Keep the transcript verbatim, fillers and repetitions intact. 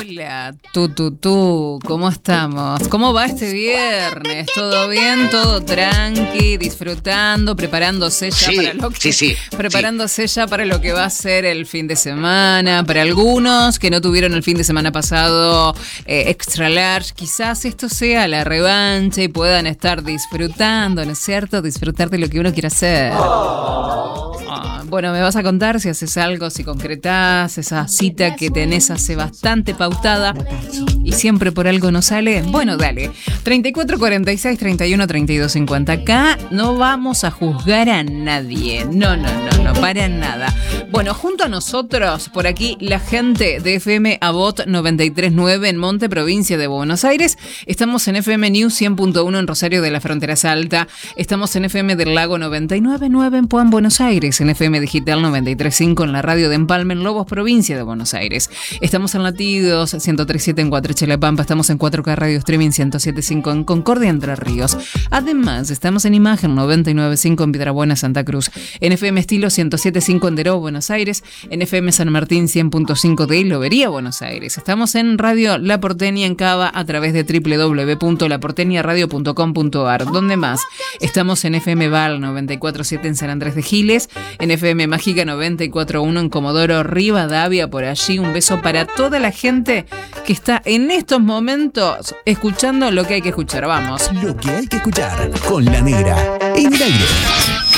Hola, tú, tú, tú, ¿cómo estamos? ¿Cómo va este viernes? ¿Todo bien? ¿Todo tranqui? ¿Disfrutando? ¿Preparándose ya sí, para lo que, sí, sí, preparándose sí. ya para lo que va a ser el fin de semana? Para algunos que no tuvieron el fin de semana pasado eh, extra large, quizás esto sea la revancha y puedan estar disfrutando, ¿no es cierto? Disfrutar de lo que uno quiere hacer. Oh. Oh, bueno, me vas a contar si haces algo, si concretás esa cita que tenés hace bastante pautada y siempre por algo no sale. Bueno, dale. treinta y cuatro cuarenta y seis treinta y uno treinta y dos cincuenta. Acá no vamos a juzgar a nadie. No, no, no, no, para nada. Bueno, junto a nosotros, por aquí, la gente de F M Avot noventa y tres punto nueve en Monte, provincia de Buenos Aires. Estamos en F M News cien punto uno en Rosario de la Frontera Salta. Estamos en F M del Lago noventa y nueve punto nueve en Puan, Buenos Aires. En F M Digital noventa y tres punto cinco en la radio de Empalme, en Lobos, provincia de Buenos Aires. Estamos en Latidos ciento tres punto siete en Cuatriche, La Pampa. Estamos en cuatro K Radio Streaming ciento siete punto cinco en Concordia, Entre Ríos. Además, estamos en Imagen noventa y nueve punto cinco en Piedrabuena, Santa Cruz. En F M Estilo ciento siete punto cinco en Deró, Buenos Aires. En F M San Martín cien punto cinco de Lobería, Buenos Aires. Estamos en Radio La Porteña en Cava a través de doble u doble u doble u punto la porteña radio punto com punto a r. ¿Dónde más? Estamos en F M Val noventa y cuatro punto siete en San Andrés de Giles. En F M Mágica noventa y cuatro punto uno en Comodoro Rivadavia, por allí. Un beso para toda la gente que está en estos momentos escuchando lo que hay que escuchar. Vamos. Lo que hay que escuchar con La Negra en el aire.